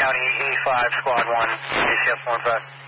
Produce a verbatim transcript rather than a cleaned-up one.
County E five, Squad one, A C S one five.